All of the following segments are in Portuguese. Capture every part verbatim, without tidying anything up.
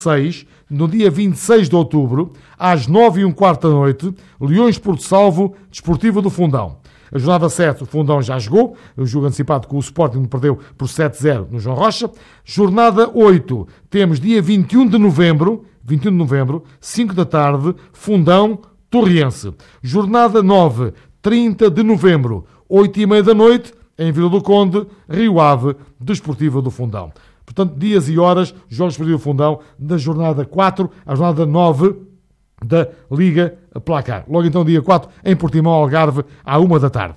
seis, no dia vinte e seis de outubro, às nove e um quarto da noite, Leões de Porto Salvo, Desportiva do Fundão. A jornada sete, o Fundão já jogou, o jogo antecipado com o Sporting perdeu por sete a zero no João Rocha. Jornada oito, temos dia vinte e um de novembro, vinte e um de novembro, cinco da tarde, Fundão, Torriense. Jornada nove, trinta de novembro, oito e meia da noite, em Vila do Conde, Rio Ave, Desportiva do Fundão. Portanto, dias e horas, Jogos Desportivo do Fundão, da jornada quatro à jornada nove da Liga Placar. Logo então, dia quatro, em Portimão, Algarve, à uma da tarde.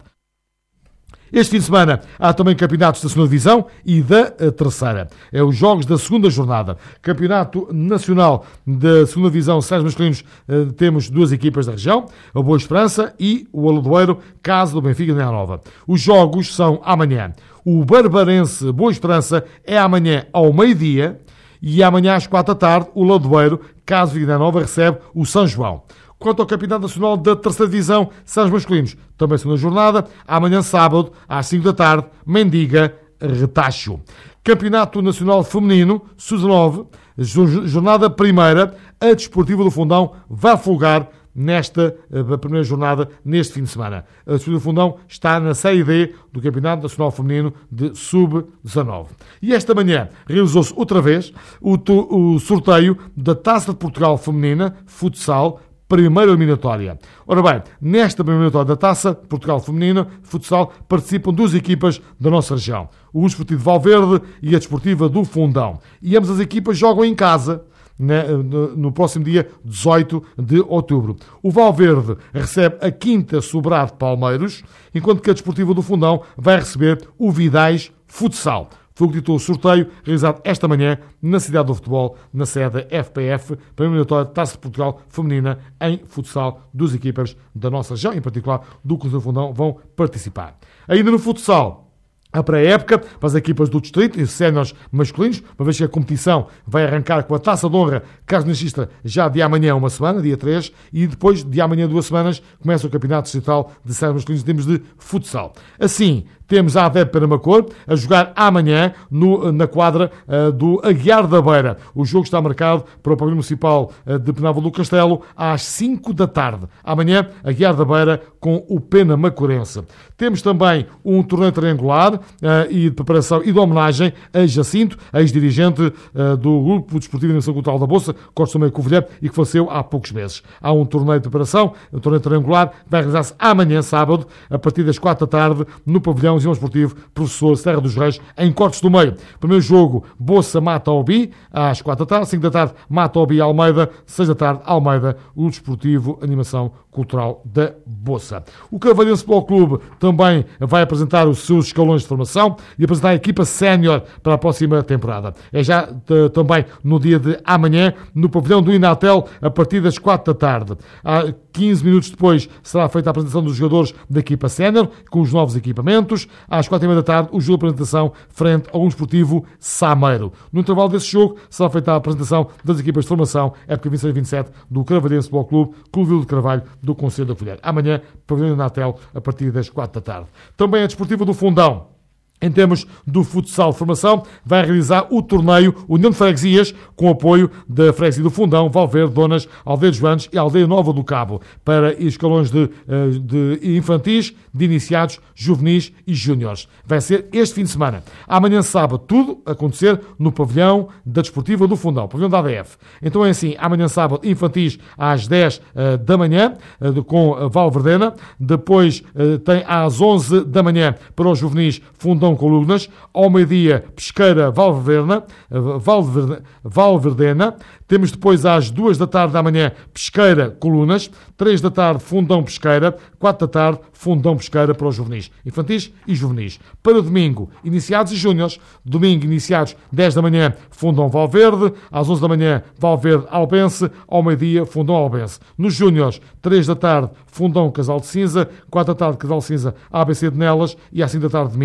Este fim de semana há também campeonatos da segunda Divisão e da terceira. É os jogos da segunda jornada. Campeonato Nacional da segunda Divisão, séries masculinos, temos duas equipas da região, a Boa Esperança e o Aladoeiro, Casa do Benfica de Nova Nova. Os jogos são amanhã. O Barbarense Boa Esperança é amanhã ao meio-dia e amanhã às quatro da tarde o Ladoeiro, Casa do Benfica de Nova Nova, recebe o São João. Quanto ao Campeonato Nacional da terceira Divisão, séries masculinos, também segunda jornada, amanhã sábado, às cinco da tarde, Mendiga, Retacho. Campeonato Nacional Feminino, sub dezenove, jornada primeira, a Desportiva do Fundão vai folgar nesta a primeira jornada, neste fim de semana. A Desportiva do Fundão está na Série D do Campeonato Nacional Feminino de sub dezenove. E esta manhã realizou-se outra vez o, o sorteio da Taça de Portugal Feminina, futsal, primeira eliminatória. Ora bem, nesta primeira eliminatória da Taça Portugal Feminina, futsal, participam duas equipas da nossa região. O Desportivo de Valverde e a Desportiva do Fundão. E ambas as equipas jogam em casa, né, no, no próximo dia dezoito de outubro. O Valverde recebe a Quinta Sobrado de Palmeiros, enquanto que a Desportiva do Fundão vai receber o Vidais Futsal. Foi o que ditou o sorteio realizado esta manhã na Cidade do Futebol, na sede F P F, para a eliminatória de Taça de Portugal Feminina em futsal. Duas equipas da nossa região, em particular do Conselho do Fundão, vão participar. Ainda no futsal, a pré-época para as equipas do distrito e séniores masculinos, uma vez que a competição vai arrancar com a Taça de Honra Carlos Nascista já de amanhã uma semana, dia três, e depois de amanhã duas semanas começa o Campeonato Distrital de séniores masculinos em termos de futsal. Assim, temos a A D E P Penamacor a jogar amanhã no, na quadra uh, do Aguiar da Beira. O jogo está marcado para o Pavilhão Municipal uh, de Penalva do Castelo às cinco da tarde. Amanhã, Aguiar da Beira com o Penamacorense. Temos também um torneio triangular uh, e de preparação e de homenagem a Jacinto, ex-dirigente uh, do Grupo Desportivo de Animação Cultural da Bolsa, Costa Meio Covilhã, e que faleceu há poucos meses. Há um torneio de preparação, um torneio triangular, que vai realizar-se amanhã, sábado, a partir das quatro da tarde, no Pavilhão Municipal Esportivo Professor Serra dos Reis, em Cortes do Meio. Primeiro jogo, Boça Mata Obi, às quatro da tarde, cinco da tarde, Mata Obi Almeida, seis da tarde, Almeida, o Desportivo Animação Cultural da Boça. O Carvalhense Futebol Clube também vai apresentar os seus escalões de formação e apresentar a equipa sénior para a próxima temporada. É já t- também no dia de amanhã, no pavilhão do Inatel, a partir das quatro da tarde. Há quinze minutos depois será feita a apresentação dos jogadores da equipa sénior, com os novos equipamentos. Às quatro e meia da tarde, o jogo de apresentação frente ao Desportivo Sameiro. No intervalo desse jogo, será feita a apresentação das equipas de formação, época vinte e seis vinte e sete, do Carvalhense Futebol Clube, Clube Vila de Carvalho, do Conselho da Folha. Amanhã, pavilhão do Inatel, a partir das quatro da tarde. Também a Desportiva do Fundão, em termos do futsal de formação, vai realizar o torneio União de Freguesias, com apoio da Freguesia do Fundão, Valverde, Donas, Aldeia dos Joanes e Aldeia Nova do Cabo, para escalões de, de infantis, de iniciados, juvenis e júniores. Vai ser este fim de semana. Amanhã, sábado, tudo acontecer no pavilhão da Desportiva do Fundão, pavilhão da A D F. Então é assim, amanhã, sábado, infantis às dez uh, da manhã, uh, com a Valverdena. Depois uh, tem às onze da manhã para os juvenis Fundão Colunas, ao meio-dia Pesqueira Valverdena, Valverde, Valverdena. Temos depois às duas da tarde da manhã Pesqueira Colunas, três da tarde Fundão Pesqueira, quatro da tarde Fundão Pesqueira para os juvenis, infantis e juvenis. Para domingo, iniciados e júniores. Domingo, iniciados, dez da manhã Fundão Valverde, às onze da manhã Valverde Albense, ao meio-dia Fundão Albense. Nos júniores, três da tarde Fundão Casal de Cinza, quatro da tarde Casal de Cinza A B C de Nelas e às cinco da tarde domingo A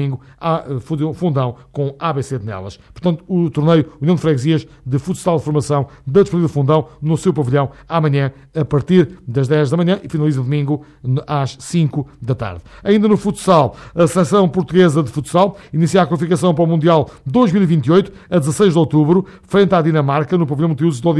Fundão com A B C de Nelas. Portanto, o torneio União de Freguesias de Futsal de Formação da Desportiva de Fundão no seu pavilhão amanhã a partir das dez da manhã e finaliza domingo às cinco da tarde. Ainda no futsal, a seleção portuguesa de futsal inicia a qualificação para o Mundial dois mil e vinte e oito a dezasseis de outubro frente à Dinamarca no pavilhão multiusos do